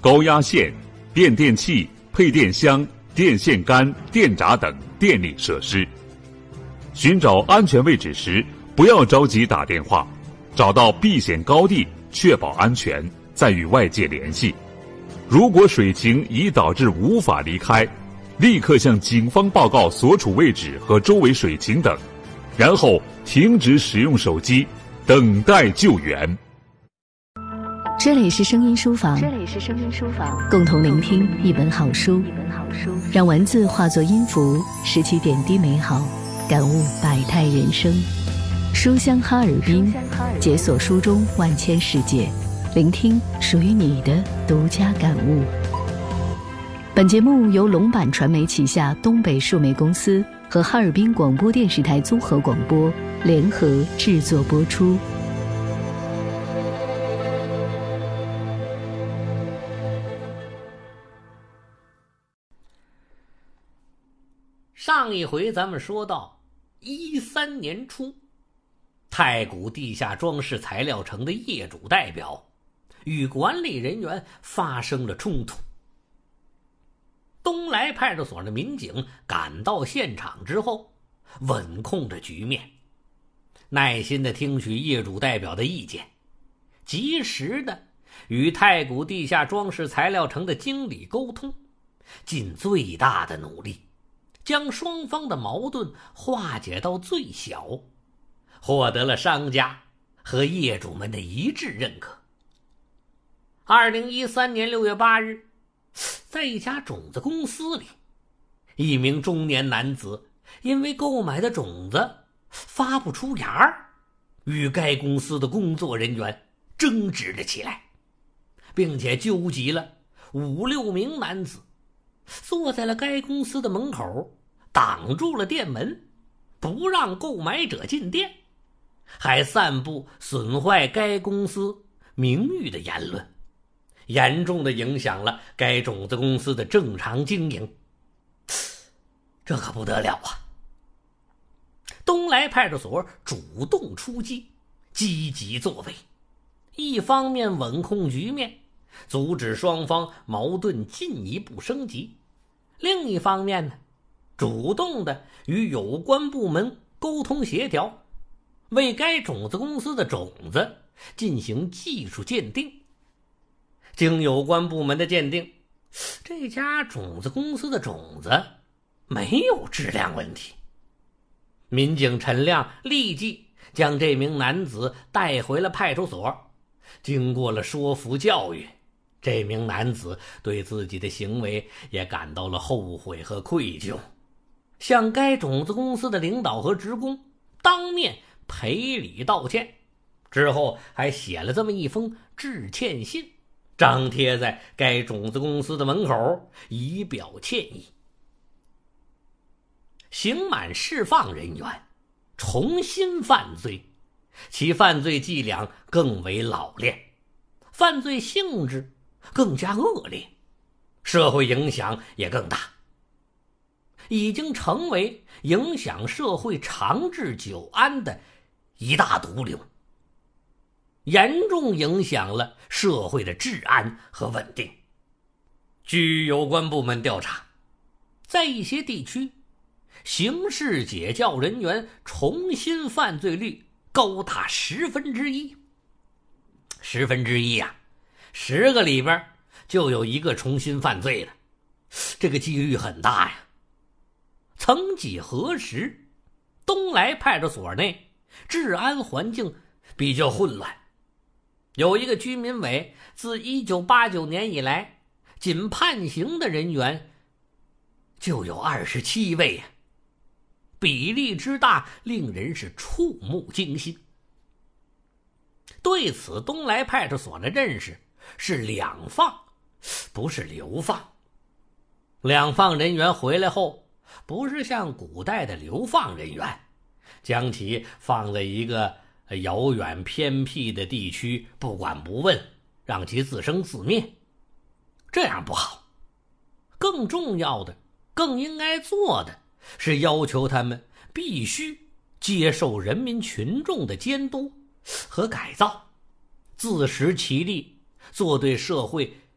高压线、变电器、配电箱、电线杆、电闸等电力设施。寻找安全位置时，不要着急打电话，找到避险高地，确保安全，再与外界联系。如果水情已导致无法离开，立刻向警方报告所处位置和周围水情等，然后停止使用手机，等待救援。 这里是声音书房，共同聆听一本好书，让文字化作音符，拾起点滴美好，感悟百态人生。书香哈尔滨，解锁书中万千世界，聆听属于你的独家感悟。本节目由龙版传媒旗下东北数媒公司和哈尔滨广播电视台综合广播联合制作播出。 上一回咱们说到13年初，太谷地下装饰材料城的业主代表与管理人员发生了冲突。东来派出所的民警赶到现场之后，稳控着局面，耐心地听取业主代表的意见，及时地与太谷地下装饰材料城的经理沟通，尽最大的努力将双方的矛盾化解到最小，获得了商家和业主们的一致认可。2013年6月8日，在一家种子公司里，一名中年男子因为购买的种子发不出芽，与该公司的工作人员争执了起来，并且纠集了5、6名男子，坐在了该公司的门口，挡住了店门，不让购买者进店，还散布损坏该公司名誉的言论，严重地影响了该种子公司的正常经营。这可不得了啊！东来派出所主动出击，积极作为，一方面稳控局面，阻止双方矛盾进一步升级，另一方面呢，主动地与有关部门沟通协调，为该种子公司的种子进行技术鉴定。经有关部门的鉴定，这家种子公司的种子没有质量问题。民警陈亮立即将这名男子带回了派出所，经过了说服教育，这名男子对自己的行为也感到了后悔和愧疚，向该种子公司的领导和职工当面赔礼道歉，之后还写了这么一封致歉信，张贴在该种子公司的门口，以表歉意。刑满释放人员重新犯罪，其犯罪伎俩更为老练，犯罪性质更加恶劣，社会影响也更大，已经成为影响社会长治久安的一大毒瘤，严重影响了社会的治安和稳定。据有关部门调查，在一些地区，刑事解教人员重新犯罪率高达1/10。1/10呀，10个里边就有1个重新犯罪了，这个几率很大呀。曾几何时，东来派出所内治安环境比较混乱，有一个居民委自1989年以来，仅判刑的人员就有27位啊，比例之大令人是触目惊心。对此，东来派出所的认识是两放，不是流放。两放人员回来后，不是像古代的流放人员，将其放在一个遥远偏僻的地区，不管不问，让其自生自灭，这样不好。更重要的，更应该做的是要求他们必须接受人民群众的监督和改造，自食其力，做对社会